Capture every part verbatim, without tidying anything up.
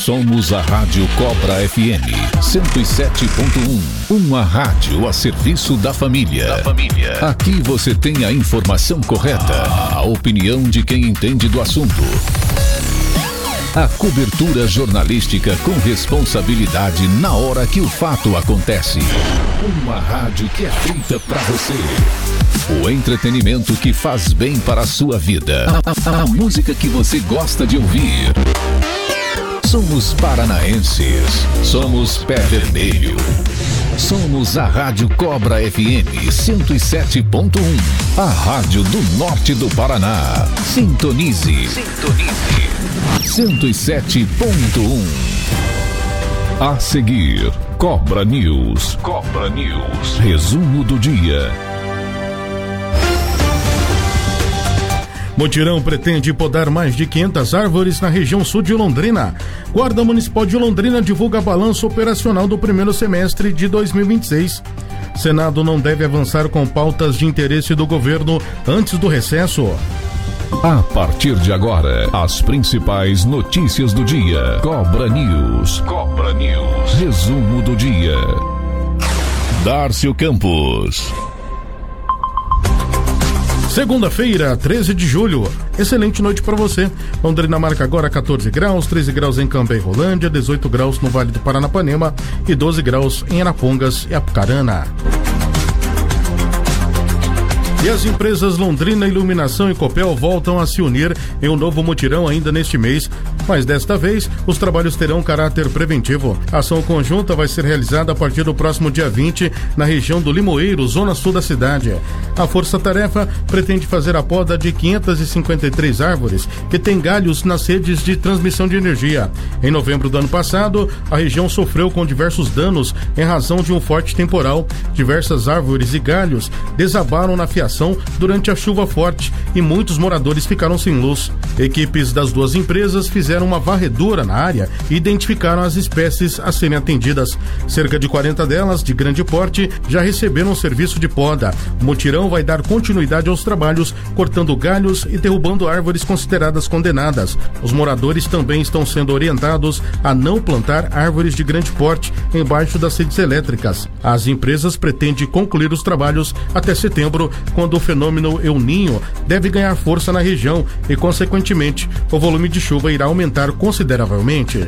Somos a Rádio Cobra F M cento e sete ponto um, uma rádio a serviço da família. Da família. Aqui você tem a informação correta, a opinião de quem entende do assunto. A cobertura jornalística com responsabilidade na hora que o fato acontece. Uma rádio que é feita pra você. O entretenimento que faz bem para a sua vida. A, a, a música que você gosta de ouvir. Somos paranaenses. Somos Pé Vermelho. Somos a Rádio Cobra F M cento e sete ponto um. A rádio do norte do Paraná. Sintonize. Sintonize. cento e sete ponto um. A seguir, Cobra News. Cobra News. Resumo do dia. Mutirão pretende podar mais de quinhentas árvores na região sul de Londrina. Guarda Municipal de Londrina divulga balanço operacional do primeiro semestre de dois mil e vinte e seis. Senado não deve avançar com pautas de interesse do governo antes do recesso. A partir de agora, as principais notícias do dia. Cobra News. Cobra News. Resumo do dia. Dárcio Campos. Segunda-feira, treze de julho. Excelente noite para você. Londrina marca agora catorze graus, treze graus em Cambé e Rolândia, dezoito graus no Vale do Paranapanema e doze graus em Arapongas e Apucarana. E as empresas Londrina Iluminação e Copel voltam a se unir em um novo mutirão ainda neste mês, mas desta vez os trabalhos terão caráter preventivo. A ação conjunta vai ser realizada a partir do próximo dia vinte na região do Limoeiro, zona sul da cidade. A força-tarefa pretende fazer a poda de quinhentas e cinquenta e três árvores que têm galhos nas redes de transmissão de energia. Em novembro do ano passado, a região sofreu com diversos danos em razão de um forte temporal. Diversas árvores e galhos desabaram na fiação durante a chuva forte e muitos moradores ficaram sem luz. Equipes das duas empresas fizeram uma varredura na área e identificaram as espécies a serem atendidas. Cerca de quarenta delas, de grande porte, já receberam serviço de poda. O mutirão vai dar continuidade aos trabalhos, cortando galhos e derrubando árvores consideradas condenadas. Os moradores também estão sendo orientados a não plantar árvores de grande porte embaixo das redes elétricas. As empresas pretendem concluir os trabalhos até setembro, quando o fenômeno El Niño deve ganhar força na região e, consequentemente, o volume de chuva irá aumentar consideravelmente.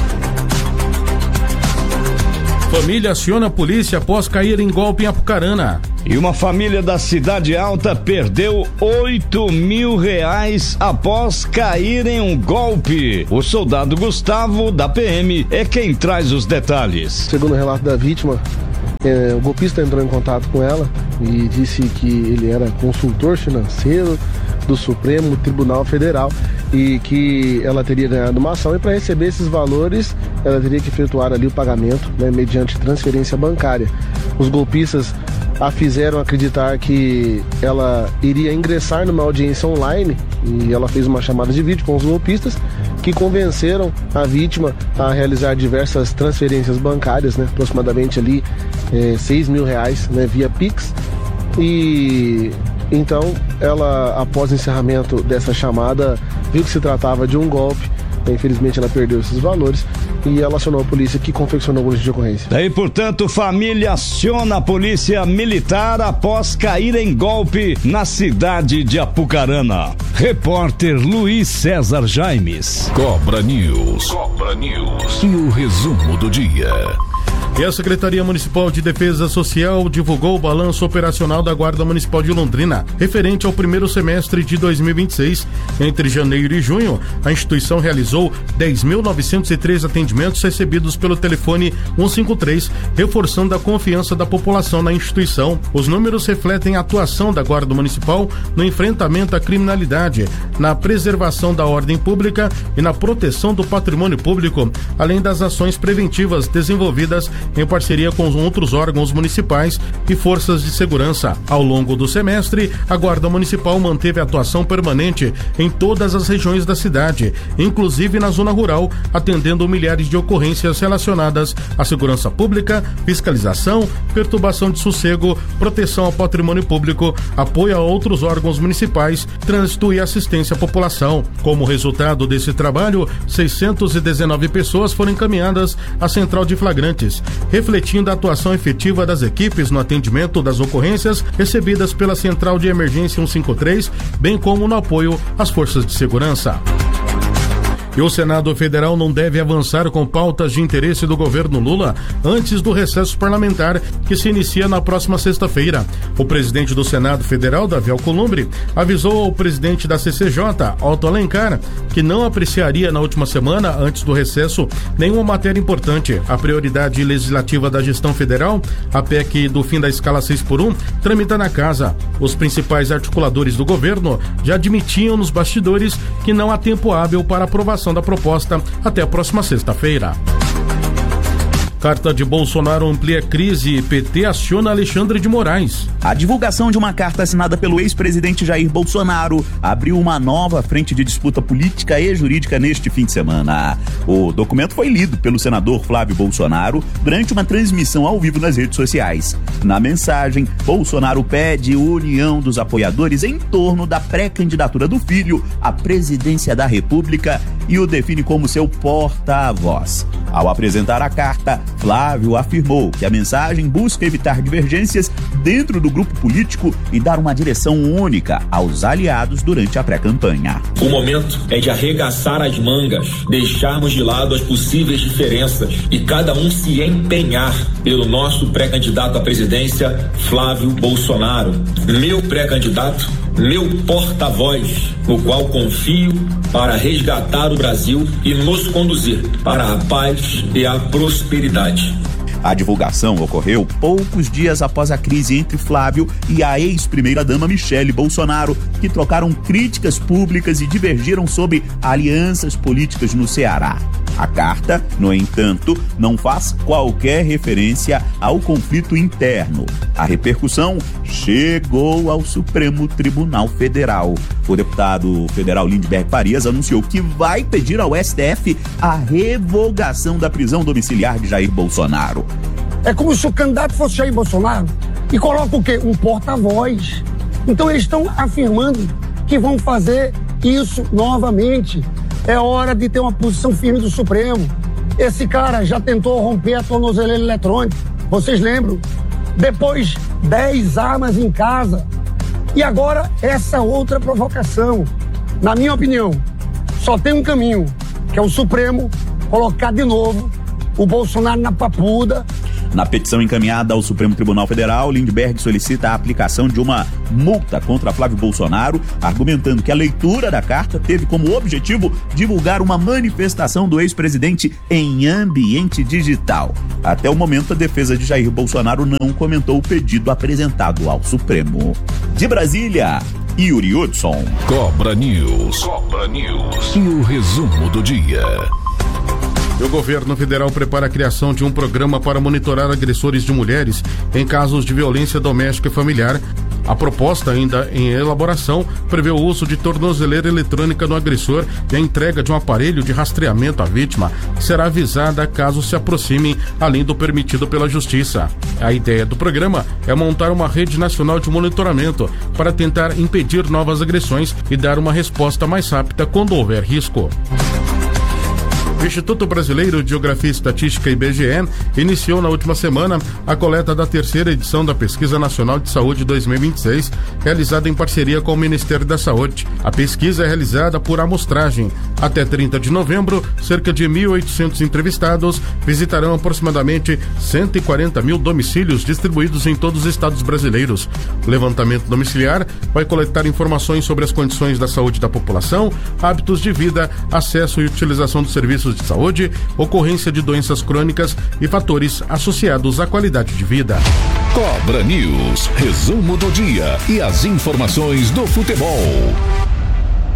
Família aciona a polícia após cair em golpe em Apucarana. E uma família da Cidade Alta perdeu oito mil reais após cair em um golpe. O soldado Gustavo, da P M, é quem traz os detalhes. Segundo o relato da vítima, é, o golpista entrou em contato com ela e disse que ele era consultor financeiro do Supremo Tribunal Federal e que ela teria ganhado uma ação, e para receber esses valores ela teria que efetuar ali o pagamento, né, mediante transferência bancária. Os golpistas a fizeram acreditar que ela iria ingressar numa audiência online e ela fez uma chamada de vídeo com os golpistas, que convenceram a vítima a realizar diversas transferências bancárias, né, aproximadamente ali é, seis mil reais, né, via Pix. E então ela, após o encerramento dessa chamada, viu que se tratava de um golpe. Infelizmente ela perdeu esses valores e ela acionou a polícia, que confeccionou o boletim de ocorrência. Daí, portanto, família aciona a polícia militar após cair em golpe na cidade de Apucarana. Repórter Luiz César Jaimes. Cobra News. Cobra News. E o resumo do dia. E a Secretaria Municipal de Defesa Social divulgou o balanço operacional da Guarda Municipal de Londrina, referente ao primeiro semestre de dois mil e vinte e seis. Entre janeiro e junho, a instituição realizou dez mil novecentos e três atendimentos recebidos pelo telefone cento e cinquenta e três, reforçando a confiança da população na instituição. Os números refletem a atuação da Guarda Municipal no enfrentamento à criminalidade, na preservação da ordem pública e na proteção do patrimônio público, além das ações preventivas desenvolvidas em parceria com os outros órgãos municipais e forças de segurança. Ao longo do semestre, a Guarda Municipal manteve atuação permanente em todas as regiões da cidade, inclusive na zona rural, atendendo milhares de ocorrências relacionadas à segurança pública, fiscalização, perturbação de sossego, proteção ao patrimônio público, apoio a outros órgãos municipais, trânsito e assistência à população. Como resultado desse trabalho, seiscentas e dezenove pessoas foram encaminhadas à central de flagrantes, refletindo a atuação efetiva das equipes no atendimento das ocorrências recebidas pela Central de Emergência cento e cinquenta e três, bem como no apoio às forças de segurança. E o Senado Federal não deve avançar com pautas de interesse do governo Lula antes do recesso parlamentar, que se inicia na próxima sexta-feira. O presidente do Senado Federal, Davi Alcolumbre, avisou ao presidente da C C J, Otto Alencar, que não apreciaria na última semana, antes do recesso, nenhuma matéria importante. A prioridade legislativa da gestão federal, a P E C do fim da escala seis por um, tramita na casa. Os principais articuladores do governo já admitiam nos bastidores que não há tempo hábil para aprovação da proposta até a próxima sexta-feira. Carta de Bolsonaro amplia crise e P T aciona Alexandre de Moraes. A divulgação de uma carta assinada pelo ex-presidente Jair Bolsonaro abriu uma nova frente de disputa política e jurídica neste fim de semana. O documento foi lido pelo senador Flávio Bolsonaro durante uma transmissão ao vivo nas redes sociais. Na mensagem, Bolsonaro pede união dos apoiadores em torno da pré-candidatura do filho à presidência da República e o define como seu porta-voz. Ao apresentar a carta, Flávio afirmou que a mensagem busca evitar divergências dentro do grupo político e dar uma direção única aos aliados durante a pré-campanha. O momento é de arregaçar as mangas, deixarmos de lado as possíveis diferenças e cada um se empenhar pelo nosso pré-candidato à presidência, Flávio Bolsonaro. Meu pré-candidato, meu porta-voz, no qual confio para resgatar o Brasil e nos conduzir para a paz e a prosperidade. A divulgação ocorreu poucos dias após a crise entre Flávio e a ex-primeira-dama Michele Bolsonaro, que trocaram críticas públicas e divergiram sobre alianças políticas no Ceará. A carta, no entanto, não faz qualquer referência ao conflito interno. A repercussão chegou ao Supremo Tribunal Federal. O deputado federal Lindbergh Farias anunciou que vai pedir ao S T F a revogação da prisão domiciliar de Jair Bolsonaro. É como se o candidato fosse Jair Bolsonaro e coloca o quê? Um porta-voz. Então eles estão afirmando que vão fazer isso novamente. É hora de ter uma posição firme do Supremo. Esse cara já tentou romper a tornozeleira eletrônica, vocês lembram? Depois, dez armas em casa. E agora, essa outra provocação. Na minha opinião, só tem um caminho, que é o Supremo colocar de novo o Bolsonaro na papuda. Na petição encaminhada ao Supremo Tribunal Federal, Lindbergh solicita a aplicação de uma multa contra Flávio Bolsonaro, argumentando que a leitura da carta teve como objetivo divulgar uma manifestação do ex-presidente em ambiente digital. Até o momento, a defesa de Jair Bolsonaro não comentou o pedido apresentado ao Supremo. De Brasília, Yuri Hudson. Cobra News. Cobra News. E o resumo do dia. O governo federal prepara a criação de um programa para monitorar agressores de mulheres em casos de violência doméstica e familiar. A proposta, ainda em elaboração, prevê o uso de tornozeleira eletrônica no agressor e a entrega de um aparelho de rastreamento à vítima, que será avisada caso se aproximem além do permitido pela Justiça. A ideia do programa é montar uma rede nacional de monitoramento para tentar impedir novas agressões e dar uma resposta mais rápida quando houver risco. O Instituto Brasileiro de Geografia e Estatística, I B G E, iniciou na última semana a coleta da terceira edição da Pesquisa Nacional de Saúde dois mil e vinte e seis, realizada em parceria com o Ministério da Saúde. A pesquisa é realizada por amostragem. Até trinta de novembro, cerca de mil e oitocentos entrevistados visitarão aproximadamente cento e quarenta mil domicílios distribuídos em todos os estados brasileiros. O levantamento domiciliar vai coletar informações sobre as condições da saúde da população, hábitos de vida, acesso e utilização dos serviços de saúde, ocorrência de doenças crônicas e fatores associados à qualidade de vida. Cobra News, resumo do dia e as informações do futebol.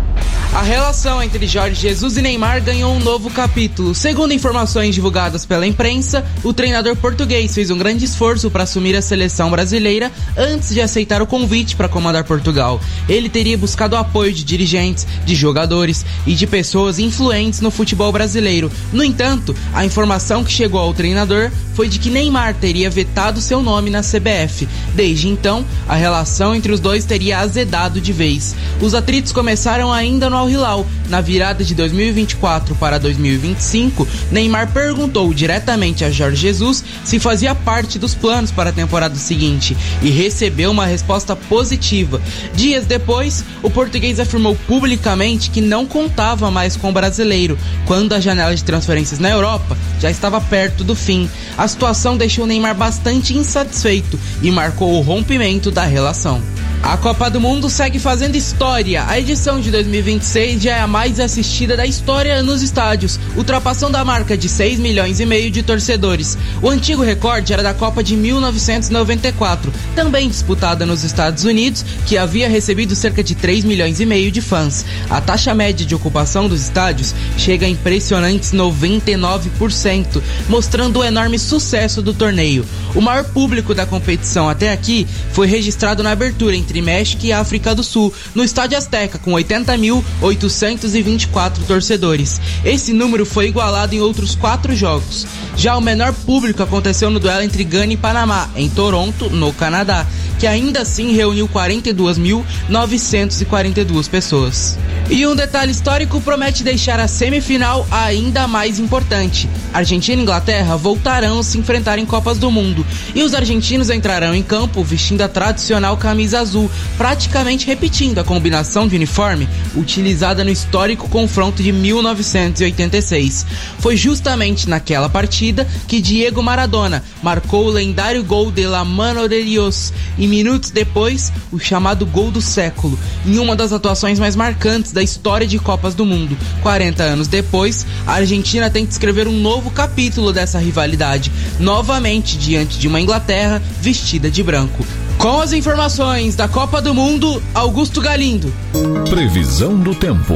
A relação entre Jorge Jesus e Neymar ganhou um novo capítulo. Segundo informações divulgadas pela imprensa, o treinador português fez um grande esforço para assumir a seleção brasileira antes de aceitar o convite para comandar Portugal. Ele teria buscado o apoio de dirigentes, de jogadores e de pessoas influentes no futebol brasileiro. No entanto, a informação que chegou ao treinador foi de que Neymar teria vetado seu nome na C B F. Desde então, a relação entre os dois teria azedado de vez. Os atritos começaram ainda no Al Hilal. Na virada de dois mil e vinte e quatro para dois mil e vinte e cinco, Neymar perguntou diretamente a Jorge Jesus se fazia parte dos planos para a temporada seguinte e recebeu uma resposta positiva. Dias depois, o português afirmou publicamente que não contava mais com o brasileiro, quando a janela de transferências na Europa já estava perto do fim. A situação deixou Neymar bastante insatisfeito e marcou o rompimento da relação. A Copa do Mundo segue fazendo história. A edição de dois mil e vinte e seis já é a mais assistida da história nos estádios, ultrapassando a marca de seis milhões e meio de torcedores. O antigo recorde era da Copa de mil novecentos e noventa e quatro, também disputada nos Estados Unidos, que havia recebido cerca de três milhões e meio de fãs. A taxa média de ocupação dos estádios chega a impressionantes noventa e nove por cento, mostrando o enorme sucesso do torneio. O maior público da competição até aqui foi registrado na abertura entre México e África do Sul, no Estádio Azteca, com oitenta mil oitocentos e vinte e quatro torcedores. Esse número foi igualado em outros quatro jogos. Já o menor público aconteceu no duelo entre Gana e Panamá, em Toronto, no Canadá, que ainda assim reuniu quarenta e duas mil novecentos e quarenta e duas pessoas. E um detalhe histórico promete deixar a semifinal ainda mais importante. Argentina e Inglaterra voltarão a se enfrentar em Copas do Mundo, e os argentinos entrarão em campo vestindo a tradicional camisa azul, praticamente repetindo a combinação de uniforme utilizada no histórico confronto de mil novecentos e oitenta e seis. Foi justamente naquela partida que Diego Maradona marcou o lendário gol de La Mano de Dios e minutos depois o chamado gol do século, em uma das atuações mais marcantes da história de Copas do Mundo. quarenta anos depois, a Argentina tenta escrever um novo capítulo dessa rivalidade, novamente diante de uma Inglaterra vestida de branco. Com as informações da Copa do Mundo, Augusto Galindo. Previsão do tempo.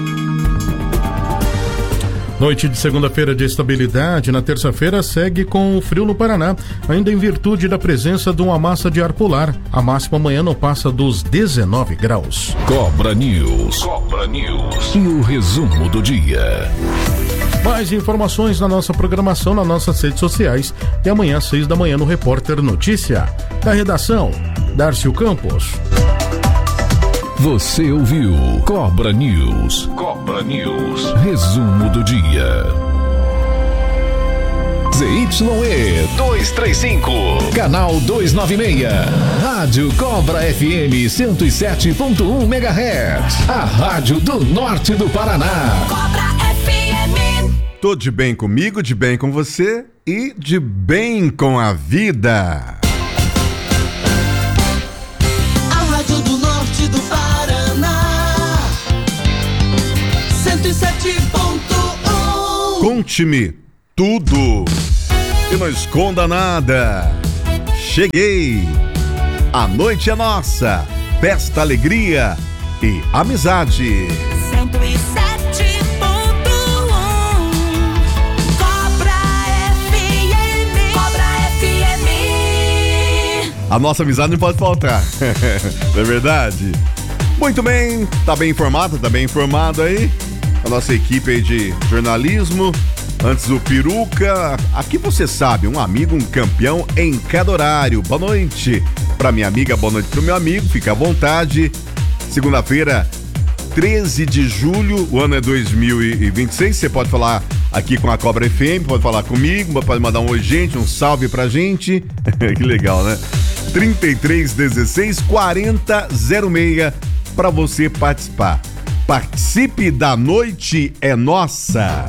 Noite de segunda-feira de estabilidade, na terça-feira segue com o frio no Paraná, ainda em virtude da presença de uma massa de ar polar. A máxima amanhã não passa dos dezenove graus. Cobra News. Cobra News. E o resumo do dia. Mais informações na nossa programação, nas nossas redes sociais e amanhã às seis da manhã no Repórter Notícia. Da redação, Darcio Campos. Você ouviu Cobra News. Cobra News. Resumo do dia. Z Y E duzentos e trinta e cinco. Canal duzentos e noventa e seis. Rádio Cobra F M cento e sete ponto um megahertz. A rádio do norte do Paraná. Cobra F M. Tô de bem comigo, de bem com você e de bem com a vida. Conte-me tudo e não esconda nada. Cheguei. A noite é nossa. Festa, alegria e amizade. cento e sete ponto um Cobra F M. Cobra F M. A nossa amizade não pode faltar. Não é verdade? Muito bem. Tá bem informado, tá bem informado aí. A nossa equipe aí de jornalismo. Antes o Peruca. Aqui você sabe, um amigo, um campeão em cada horário. Boa noite pra minha amiga, boa noite pro meu amigo. Fica à vontade. Segunda-feira, treze de julho, o ano é dois mil e vinte e seis. Você pode falar aqui com a Cobra F M, pode falar comigo, pode mandar um oi, gente, um salve pra gente. Que legal, né? trinta e três, dezesseis, quarenta, zero seis pra você participar. Participe da Noite é Nossa.